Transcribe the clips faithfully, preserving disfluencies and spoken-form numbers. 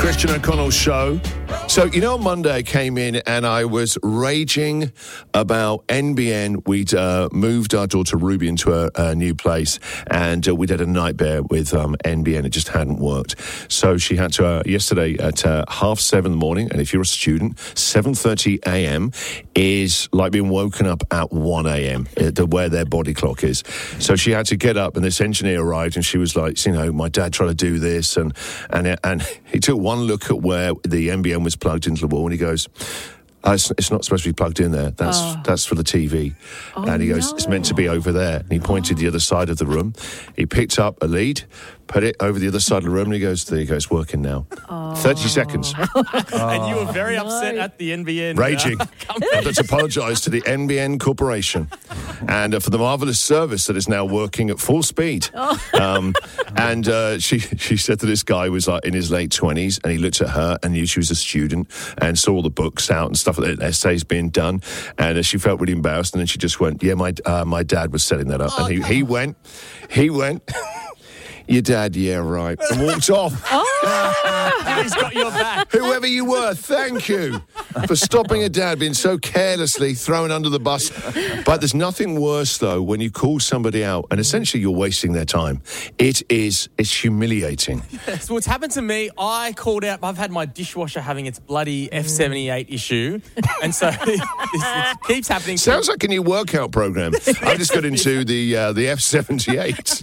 Christian O'Connell Show. So, you know, on Monday I came in and I was raging about N B N. We'd uh, moved our daughter Ruby into a, a new place, and uh, we'd had a nightmare with um, N B N. It just hadn't worked. So she had to, uh, yesterday at uh, half seven in the morning, and if you're a student, seven thirty a.m. is like being woken up at one a.m., uh, the, where their body clock is. So she had to get up, and this engineer arrived, and she was like, you know, my dad tried to do this, and and and he took one look at where the N B N was plugged into the wall, and he goes, oh, it's, it's not supposed to be plugged in there. That's oh. that's for the T V. Oh, and he goes, no. It's meant to be over there. And he pointed oh. the other side of the room. He picked up a lead, put it over the other side of the room, and he goes, there you go, it's working now. Oh. thirty seconds. oh. And you were very upset no. at the N B N. Raging. Uh, I'd like to apologise to the N B N Corporation and uh, for the marvellous service that is now working at full speed. Oh. Um, and uh, she she said that this guy was like in his late twenties, and he looked at her and knew she was a student and saw all the books out and stuff, like that, essays being done, and uh, she felt really embarrassed, and then she just went, yeah, my uh, my dad was setting that up. Oh, and he, he went, he went... Your dad, yeah, right. And walked off. Oh, he's got your back. Whoever you were, thank you for stopping a dad being so carelessly thrown under the bus. But there's nothing worse, though, when you call somebody out and essentially you're wasting their time. It is, it's humiliating. Yes, well, it's happened to me. I called out, I've had my dishwasher having its bloody F seventy-eight issue. And so this, it keeps happening. Sounds like a new workout program. I just got into the uh, the F seventy-eight.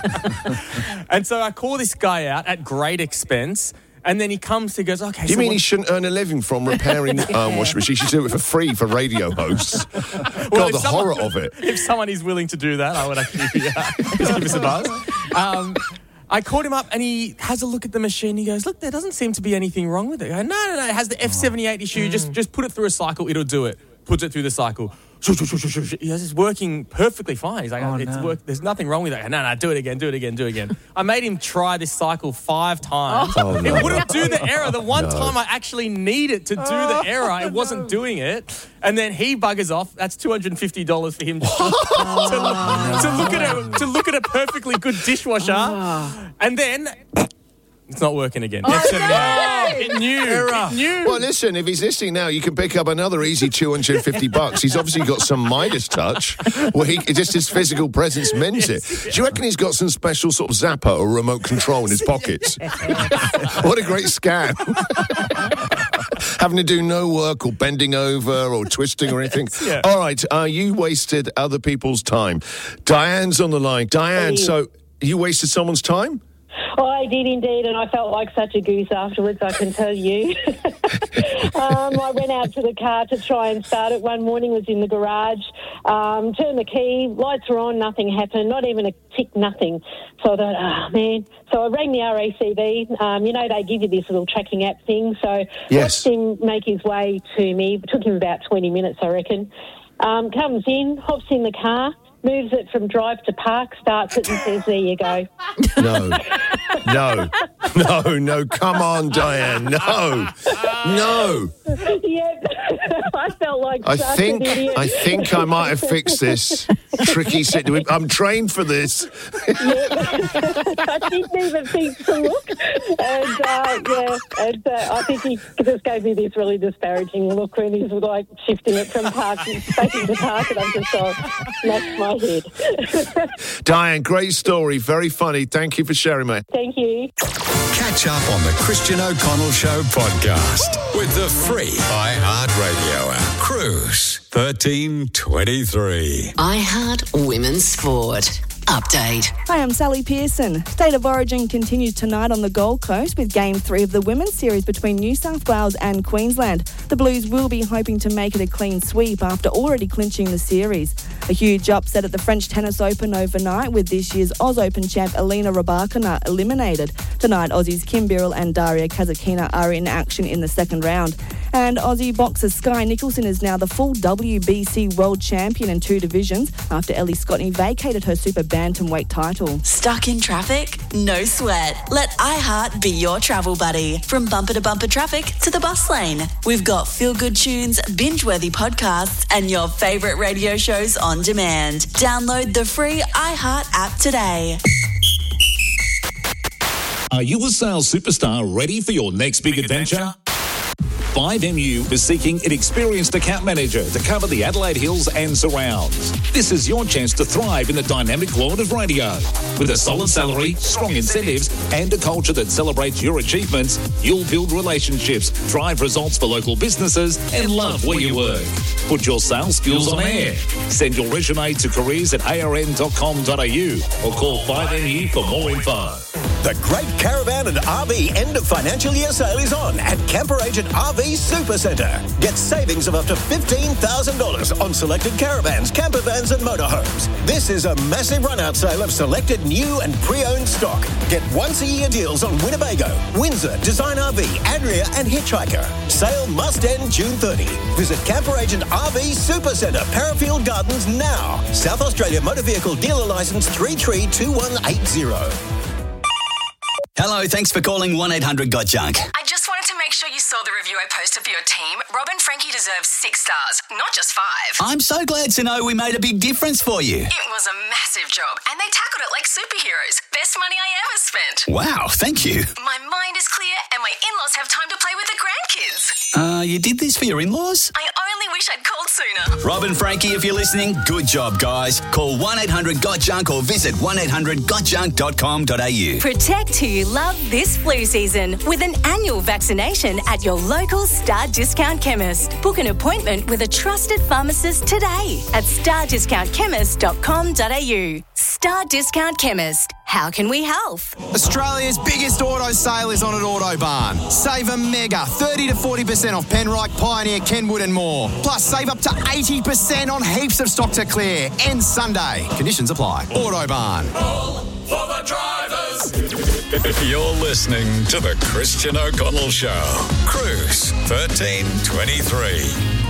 And so I call this guy out at great expense, and then he comes and goes, okay, Do you so mean what- he shouldn't earn a living from repairing yeah. um, washing machines? He should do it for free for radio hosts. Well, God, the someone, horror of it. If someone is willing to do that, I would actually yeah, just give us a buzz. Um, I called him up, and he has a look at the machine. He goes, look, there doesn't seem to be anything wrong with it. I go, no, no, no, it has the F seventy-eight issue. Mm. Just, just put it through a cycle. It'll do it. Puts it through the cycle. He goes, it's working perfectly fine. He's like, oh, it's no. work. There's nothing wrong with it. No, no, do it again, do it again, do it again. I made him try this cycle five times. Oh, no. It wouldn't do the error. The one no. time I actually needed to do the error, it wasn't no. doing it. And then he buggers off. That's two hundred fifty dollars for him to, oh, to, look, no. to look at a to look at a perfectly good dishwasher. Oh. And then it's not working again. Oh, F seventy-eight. no. It knew. Error. It knew. Well, listen, if he's listening now, you can pick up another easy two hundred fifty bucks. He's obviously got some Midas touch. Well, he just his physical presence meant it. Yes. Do you reckon he's got some special sort of zapper or remote control in his pockets? What a great scam. Having to do no work or bending over or twisting or anything. Yeah. All right, uh, you wasted other people's time. Diane's on the line. Diane, hey. So you wasted someone's time? Oh, I did indeed, and I felt like such a goose afterwards, I can tell you. um, I went out to the car to try and start it one morning, was in the garage, um, turned the key, lights were on, nothing happened, not even a tick, nothing. So I thought, oh, man. So I rang the R A C V. Um, you know, they give you this little tracking app thing. So yes. I watched him make his way to me. It took him about twenty minutes, I reckon. Um, comes in, hops in the car, moves it from drive to park, starts it and says, there you go. No. No. No, no. Come on, Diane. No. No. Yeah. I felt like I such think an idiot. I think I might have fixed this tricky situation. I'm trained for this. Yeah. I didn't even think to look. And, uh, yeah, and uh, I think he just gave me this really disparaging look when he's like shifting it from park back into park, and I'm just going, knocked my head. Diane, great story. Very funny. Thank you for sharing, mate. Thank you. Catch up on the Christian O'Connell Show podcast with the free iHeartRadio app. Cruise thirteen twenty-three. iHeart Women's Sport. Update. Hi, I'm Sally Pearson. State of Origin continues tonight on the Gold Coast with Game three of the Women's Series between New South Wales and Queensland. The Blues will be hoping to make it a clean sweep after already clinching the series. A huge upset at the French Tennis Open overnight with this year's Oz Open champ Elena Rybakina eliminated. Tonight, Aussies Kim Birrell and Daria Kasatkina are in action in the second round. And Aussie boxer Sky Nicholson is now the full W B C world champion in two divisions after Ellie Scotney vacated her super bantamweight title. Stuck in traffic? No sweat. Let iHeart be your travel buddy. From bumper to bumper traffic to the bus lane. We've got feel-good tunes, binge-worthy podcasts, and your favourite radio shows on demand. Download the free iHeart app today. Are you a sales superstar ready for your next big, big adventure? adventure? five M U is seeking an experienced account manager to cover the Adelaide Hills and surrounds. This is your chance to thrive in the dynamic world of radio. With a solid salary, strong incentives, and a culture that celebrates your achievements, you'll build relationships, drive results for local businesses, and love where you work. Put your sales skills on air. Send your resume to careers at a r n dot com dot a u or call five M U for more info. The Great Caravan and R V end of financial year sale is on at Camper Agent R V Super Centre. Get savings of up to fifteen thousand dollars on selected caravans, camper vans and motorhomes. This is a massive run-out sale of selected new and pre-owned stock. Get once-a-year deals on Winnebago, Windsor, Design R V, Adria and Hitchhiker. Sale must end June thirtieth. Visit Camper Agent R V Super Centre, Parafield Gardens now. South Australia Motor Vehicle Dealer Licence three three two one eight zero. Hello, thanks for calling one eight hundred got junk. I just wanted to make sure you saw the review I posted for your team. Rob and Frankie deserve six stars, not just five. I'm so glad to know we made a big difference for you. It was a massive job, and they tackled it like superheroes. Best money I ever spent. Wow, thank you. My mind is clear, and my in-laws have time to play with the grandkids. Uh, you did this for your in-laws? I only wish I'd called sooner. Rob and Frankie, if you're listening, good job, guys. Call one eight hundred got junk or visit one eight hundred got junk dot com dot a u. Protect who you love this flu season with an annual vaccination at your local Star Discount Chemist. Book an appointment with a trusted pharmacist today at star discount chemist dot com dot a u. Star Discount Chemist. How can we help? Australia's biggest auto sale is on at Autobarn. Save a mega thirty to forty percent off Penrite, Pioneer, Kenwood and more. Plus save up to eighty percent on heaps of stock to clear. Ends Sunday. Conditions apply. Autobarn. All for the drivers. You're listening to the Christian O'Connell Show. Cruise thirteen twenty-three.